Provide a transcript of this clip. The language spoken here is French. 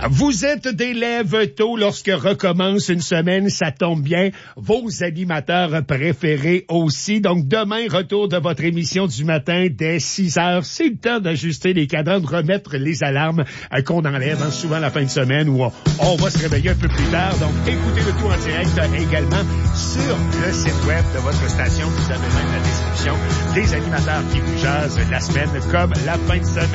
Vous êtes des lève-tôt lorsque recommence une semaine, ça tombe bien. Vos animateurs préférés aussi. Donc, demain, retour de votre émission du matin dès 6 heures. C'est le temps d'ajuster les cadrans, de remettre les alarmes qu'on enlève souvent la fin de semaine où on va se réveiller un peu plus tard. Donc, écoutez le tout en direct également sur le site web de votre station. Vous avez même la description des animateurs qui vous jasent la semaine comme la fin de semaine.